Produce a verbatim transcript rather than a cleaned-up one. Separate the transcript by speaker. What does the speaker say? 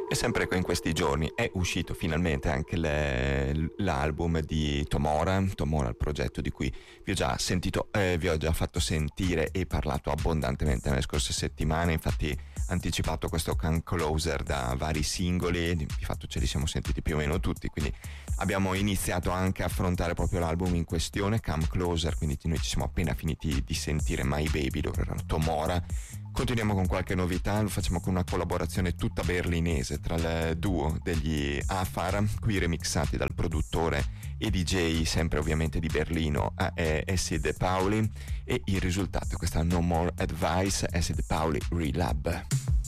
Speaker 1: E sempre in questi giorni è uscito finalmente anche le, l'album di Tomora, Tomora, il progetto di cui vi ho già sentito, eh, vi ho già fatto sentire e parlato abbondantemente nelle scorse settimane. Infatti anticipato questo Come Closer da vari singoli, di fatto ce li siamo sentiti più o meno tutti, quindi abbiamo iniziato anche a affrontare proprio l'album in questione, Come Closer, quindi noi ci siamo appena finiti di sentire My Baby, loro erano Tomora. Continuiamo con qualche novità, lo facciamo con una collaborazione tutta berlinese tra il duo degli Afar, qui remixati dal produttore e D J sempre ovviamente di Berlino, Acid Pauli, e il risultato è questa No More Advice, Acid Pauli Relab.